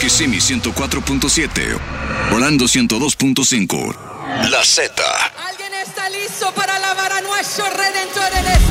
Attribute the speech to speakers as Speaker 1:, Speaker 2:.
Speaker 1: Kissimmee 104.7, Orlando 102.5. La Z.
Speaker 2: ¿Alguien está listo para alabar a nuestro Redentor en